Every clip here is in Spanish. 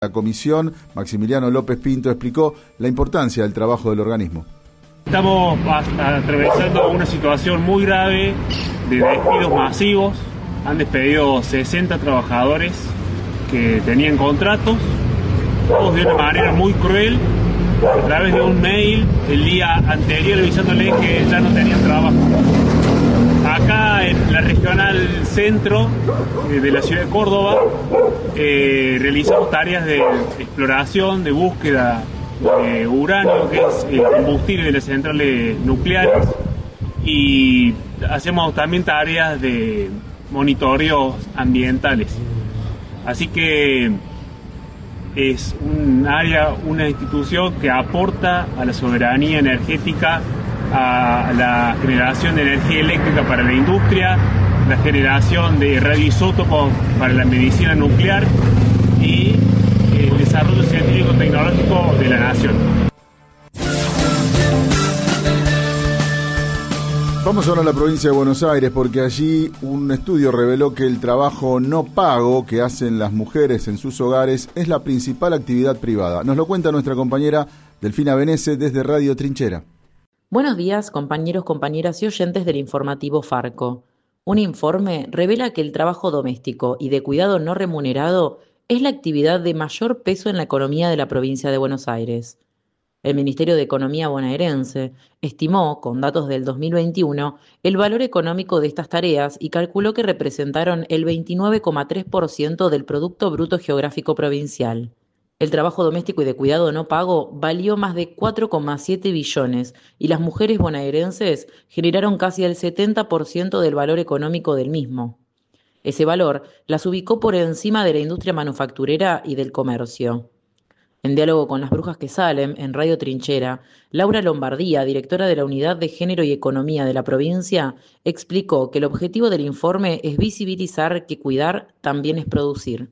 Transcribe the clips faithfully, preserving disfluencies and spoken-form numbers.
La comisión, Maximiliano López Pinto, explicó la importancia del trabajo del organismo. Estamos atravesando una situación muy grave de despidos masivos. Han despedido sesenta trabajadores que tenían contratos, todos de una manera muy cruel, a través de un mail el día anterior avisándoles que ya no tenían trabajo. Acá en la regional centro eh, de la ciudad de Córdoba eh, realizamos tareas de exploración, de búsqueda de uranio, que es el combustible de las centrales nucleares, y hacemos también tareas de monitoreos ambientales. Así que es un área, una institución que aporta a la soberanía energética, a la generación de energía eléctrica para la industria, la generación de radioisótopos para la medicina nuclear y el desarrollo científico-tecnológico de la nación. Vamos ahora a la provincia de Buenos Aires, porque allí un estudio reveló que el trabajo no pago que hacen las mujeres en sus hogares es la principal actividad privada. Nos lo cuenta nuestra compañera Delfina Benese desde Radio Trinchera. Buenos días, compañeros, compañeras y oyentes del informativo Farco. Un informe revela que el trabajo doméstico y de cuidado no remunerado es la actividad de mayor peso en la economía de la provincia de Buenos Aires. El Ministerio de Economía bonaerense estimó, con datos del dos mil veintiuno, el valor económico de estas tareas y calculó que representaron el veintinueve coma tres por ciento del Producto Bruto Geográfico Provincial. El trabajo doméstico y de cuidado no pago valió más de cuatro coma siete billones y las mujeres bonaerenses generaron casi el setenta por ciento del valor económico del mismo. Ese valor las ubicó por encima de la industria manufacturera y del comercio. En diálogo con Las Brujas que Salen, en Radio Trinchera, Laura Lombardía, directora de la Unidad de Género y Economía de la provincia, explicó que el objetivo del informe es visibilizar que cuidar también es producir.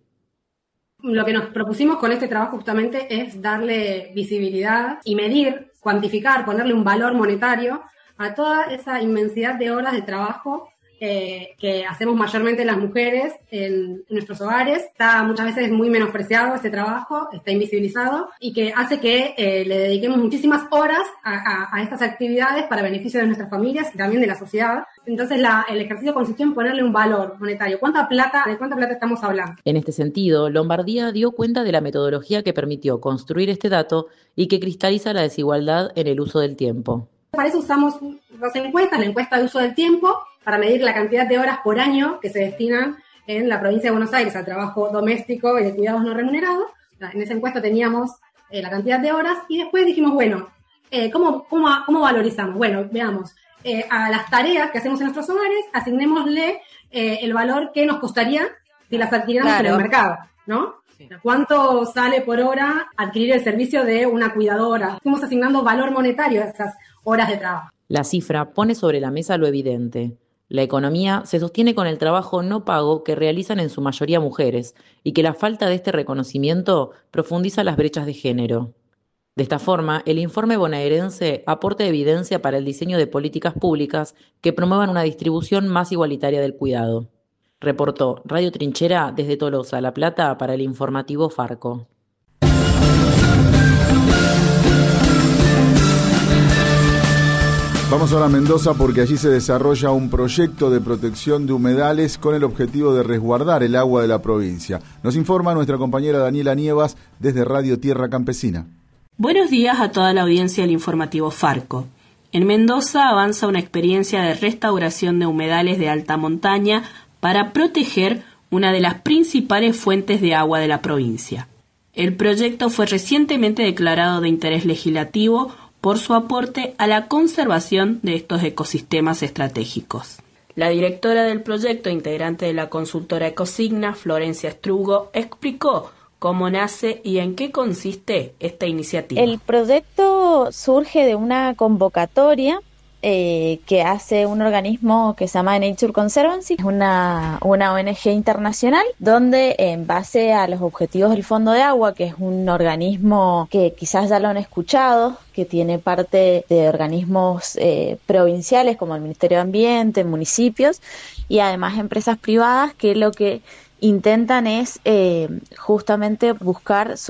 Lo que nos propusimos con este trabajo justamente es darle visibilidad y medir, cuantificar, ponerle un valor monetario a toda esa inmensidad de horas de trabajo eh, que hacemos mayormente las mujeres en, en nuestros hogares. Está muchas veces muy menospreciado este trabajo, está invisibilizado y que hace que eh, le dediquemos muchísimas horas a, a, a estas actividades para beneficio de nuestras familias y también de la sociedad. Entonces la, el ejercicio consistió en ponerle un valor monetario. ¿Cuánta plata, de cuánta plata estamos hablando? En este sentido, Lombardía dio cuenta de la metodología que permitió construir este dato y que cristaliza la desigualdad en el uso del tiempo. Para eso usamos dos encuestas, la encuesta de uso del tiempo, para medir la cantidad de horas por año que se destinan en la provincia de Buenos Aires al trabajo doméstico y de cuidados no remunerados. En esa encuesta teníamos eh, la cantidad de horas y después dijimos, bueno, eh, ¿cómo, cómo, ¿cómo valorizamos? Bueno, veamos. Eh, a las tareas que hacemos en nuestros hogares, asignémosle eh, el valor que nos costaría si las adquiriéramos claro. en el mercado, ¿no? Sí. ¿Cuánto sale por hora adquirir el servicio de una cuidadora? Fuimos asignando valor monetario a esas horas de trabajo. La cifra pone sobre la mesa lo evidente. La economía se sostiene con el trabajo no pago que realizan en su mayoría mujeres y que la falta de este reconocimiento profundiza las brechas de género. De esta forma, el informe bonaerense aporta evidencia para el diseño de políticas públicas que promuevan una distribución más igualitaria del cuidado. Reportó Radio Trinchera desde Tolosa, La Plata, para el informativo Farco. Vamos ahora a Mendoza porque allí se desarrolla un proyecto de protección de humedales con el objetivo de resguardar el agua de la provincia. Nos informa nuestra compañera Daniela Nievas desde Radio Tierra Campesina. Buenos días a toda la audiencia del informativo Farco. En Mendoza avanza una experiencia de restauración de humedales de alta montaña para proteger una de las principales fuentes de agua de la provincia. El proyecto fue recientemente declarado de interés legislativo por su aporte a la conservación de estos ecosistemas estratégicos. La directora del proyecto, integrante de la consultora Ecosigna, Florencia Strugo, explicó cómo nace y en qué consiste esta iniciativa. El proyecto surge de una convocatoria eh, que hace un organismo que se llama Nature Conservancy, es una, una O N G internacional, donde en base a los objetivos del Fondo de Agua, que es un organismo que quizás ya lo han escuchado, que tiene parte de organismos eh, provinciales como el Ministerio de Ambiente, municipios y además empresas privadas, que lo que intentan es eh, justamente buscar